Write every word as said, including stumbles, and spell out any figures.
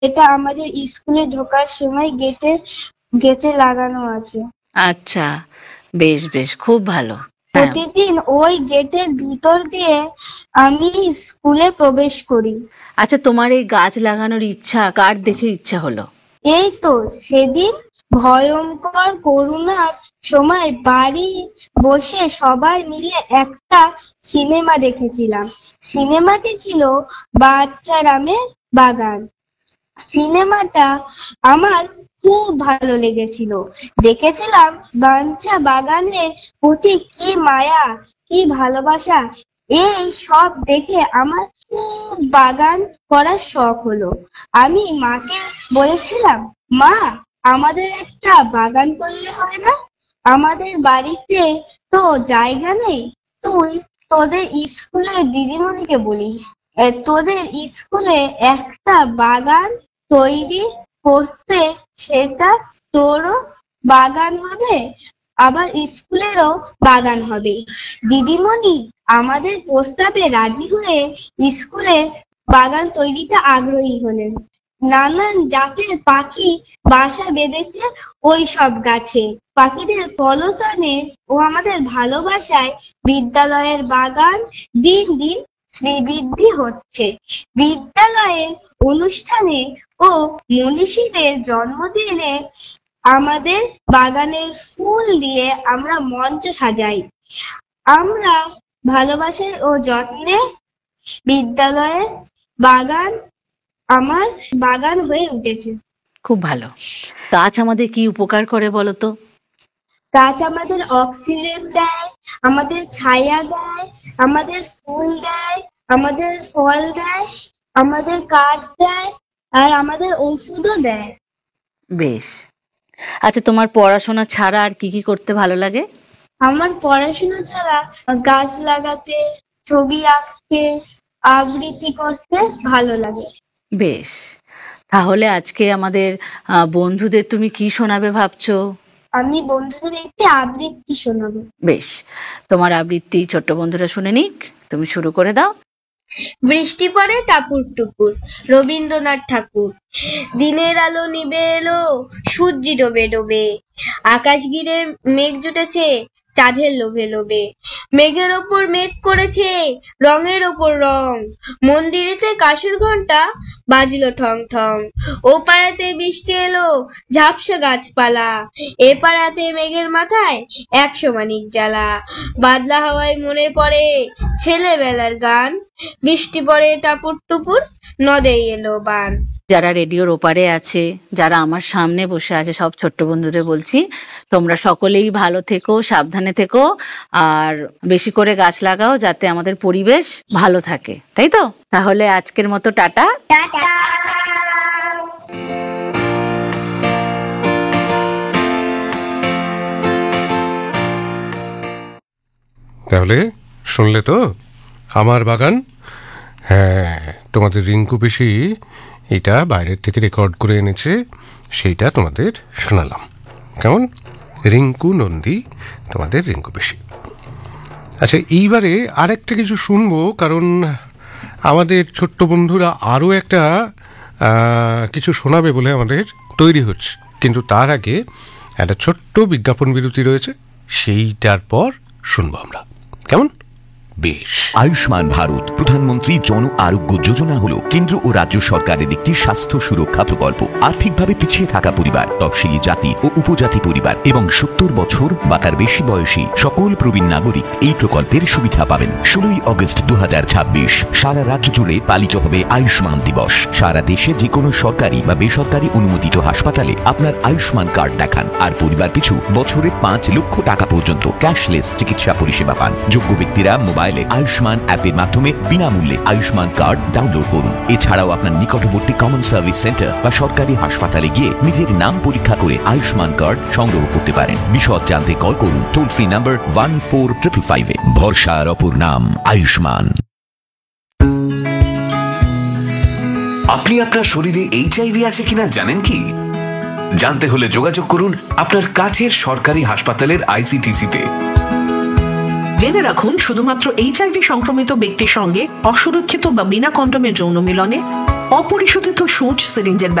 এটা আমাদের স্কুলে ঢোকার সময় গেটে গেটে লাগানো আছে। আচ্ছা, বেশ বেশ, খুব ভালো। প্রতিদিন ওই গেটের ভিতর দিয়ে আমি স্কুলে প্রবেশ করি। আচ্ছা, তোমার এই গাছ লাগানোর ইচ্ছা কার দেখে ইচ্ছা হলো? এই তো সেদিন ভয়ঙ্কর করোনার সময় বাড়ি বসে সবাই মিলে একটা সিনেমা দেখেছিলাম। সিনেমাটি ছিল বাচ্চা রামের বাগান। সিনেমাটা আমার খুব ভালো লেগেছিল। দেখেছিলাম বাঞ্ছা বাগানের প্রতি কি মায়া, কি ভালোবাসা। এই সব দেখে আমার খুব বাগান করার শখ হলো। আমি মাকে বলেছিলাম, মা, আমাদের একটা বাগান করলে হয় না? আমাদের বাড়িতে তো জায়গা নেই। তুই তোদের স্কুলের দিদিমণিকে বলিস তোদের স্কুলে একটা বাগান তৈরি করতে, সেটা তোরও বাগান হবে, আবার স্কুলেরও বাগান হবে। দিদিমণি আমাদের প্রস্তাবে রাজি হয়ে স্কুলে বাগান তৈরিতে আগ্রহী হলেন। নানান জাতের পাখি বাসা বেঁধেছে ওই সব গাছে। পাখিদের কলতানে ও আমাদের ভালোবাসায় বিদ্যালয়ের বাগান দিন দিন শ্রীবৃদ্ধি হচ্ছে। বিদ্যালয়ের অনুষ্ঠানে ও মনীষীদের জন্মদিনে আমাদের বাগানের ফুল দিয়ে আমরা মঞ্চ সাজাই। আমরা ভালোবাসার ও যত্নে বিদ্যালয়ের বাগান আমার বাগান হয়ে উঠেছে। খুব ভালো। গাছ আমাদের কি উপকার করে বলো তো? গাছ আমাদের অক্সিজেন দেয়, আমাদের ছায়া দেয়, আমাদের ফুল দেয়, আমাদের ফল দেয়, আমাদের কাঠ দেয়, আর আমাদের ওষুধও দেয়। বেশ। আচ্ছা, তোমার পড়াশোনা ছাড়া আর কি কি করতে ভালো লাগে? আমার পড়াশোনা ছাড়া গাছ লাগাতে, ছবি আঁকতে, আবৃত্তি করতে ভালো লাগে। বেশ, তাহলে আজকে আমাদের বন্ধুদের তুমি কি শোনাবে ভাবছো? আমি বন্ধুদের একটি আবৃত্তি শোনাবো। বেশ, তোমার আবৃত্তি ছোট্ট বন্ধুরা শুনে নিক, তুমি শুরু করে দাও। বৃষ্টি পড়ে টাপুর টুপুর, রবীন্দ্রনাথ ঠাকুর। দিনের আলো নিবে এলো, সূর্যি ডোবে ডোবে, আকাশ ঘিরে মেঘ জুটেছে চাঁদের লোভে লোভে। মেঘের ওপর মেঘ করেছে রঙের ওপর রং, মন্দিরেতে কাঁসর ঘন্টা বাজলো ঠং ঠং। ও পাড়াতে বৃষ্টি এলো ঝাপসা গাছপালা, এ পাড়াতে মেঘের মাথায় একশো মানিক জ্বালা। বাদলা হাওয়ায় মনে পড়ে ছেলেবেলার গান, বৃষ্টি পড়ে টাপুর টুপুর, নদে এলো বান। যারা রেডিওর ওপারে আছে, যারা আমার সামনে বসে আছে, সব ছোট্ট বন্ধুদের বলছি, তোমরা সকলেই ভালো থেকো, সাবধানে থেকো, আর বেশি করে গাছ লাগাও যাতে আমাদের পরিবেশ ভালো থাকে, তাই তো? তাহলে আজকের মতো টাটা। তাহলে শুনলে তো আমার বাগান। হ্যাঁ, তোমাদের রিঙ্কু পিসি এটা বাইরের থেকে রেকর্ড করে এনেছে, সেইটা তোমাদের শোনালাম। কেমন? রিঙ্কু নন্দী, তোমাদের রিঙ্কু পিসি। আচ্ছা, এইবারে আরেকটা কিছু শুনবো, কারণ আমাদের ছোট্ট বন্ধুরা আরও একটা কিছু শোনাবে বলে আমাদের তৈরি হচ্ছে। কিন্তু তার আগে একটা ছোট্ট বিজ্ঞাপন বিরতি রয়েছে, সেইটার পর শুনবো আমরা। কেমন? বেশ। আয়ুষ্মান ভারত প্রধানমন্ত্রী জন আরোগ্য যোজনা হলো কেন্দ্র ও রাজ্য সরকারের একটি স্বাস্থ্য সুরক্ষা প্রকল্প। আর্থিকভাবে পিছিয়ে থাকা পরিবার, তফসিলি জাতি ও উপজাতি পরিবার এবং সত্তর বছর বা তার বেশি বয়সী সকল প্রবীণ নাগরিক এই প্রকল্পের সুবিধা পাবেন। ষোলোই অগস্ট দু হাজার ছাব্বিশ সারা রাজ্য জুড়ে পালিত হবে আয়ুষ্মান দিবস। সারা দেশে যে কোনো সরকারি বা বেসরকারি অনুমোদিত হাসপাতালে আপনার আয়ুষ্মান কার্ড দেখান, আর পরিবার পিছু বছরে পাঁচ লক্ষ টাকা পর্যন্ত ক্যাশলেস চিকিৎসা পরিষেবা পান। যোগ্য ব্যক্তিরা মোবাইলে আয়ুষ্মান অ্যাপের মাধ্যমে বিনামূল্যে আয়ুষ্মান কার্ড ডাউনলোড করুন। এছাড়াও আপনার নিকটবর্তী কমন সার্ভিস সেন্টার বা সরকারি হাসপাতালে গিয়ে নিজের নাম পরীক্ষা করে আয়ুষ্মান কার্ড সংগ্রহ করতে পারেন। বিশদ জানতে কল করুন toll free number one four triple five এ। ভরসার অপর নাম আয়ুষ্মান। আপনি আপনার শরীরে এইচআইভি আছে কিনা জানেন কি? জানতে হলে যোগাযোগ করুন আপনার কাছের সরকারি হাসপাতালের আইসিটিসি তে। জেনে রাখুন, শুধুমাত্র এইচআইভি সংক্রমিত ব্যক্তির সঙ্গে অসুরক্ষিত বা বিনা কন্ডোমে যৌন মিলনে অপরিশোধিত সূচ সিরিঞ্জের